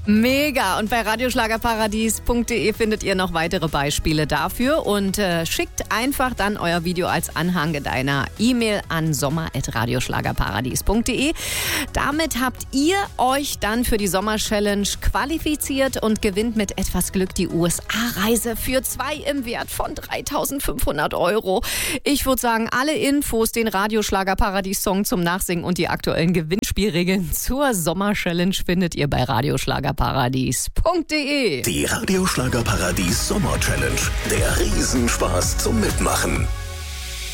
Mega. Und bei radioschlagerparadies.de findet ihr noch weitere Beispiele dafür und schickt einfach dann euer Video als Anhang deiner E-Mail an sommer@radioschlagerparadies.de. Damit habt ihr euch dann für die Sommer-Challenge qualifiziert und gewinnt mit etwas Glück die USA-Reise für 2 im Wert von 3.500 €. Ich würde sagen, alle Infos, den Radioschlager-Paradies-Song zum Nachsingen und die aktuellen Gewinnspielregeln zur Sommer-Challenge findet ihr bei radioschlagerparadies.de. Die Radioschlagerparadies Sommer Challenge. Der Riesenspaß zum Mitmachen.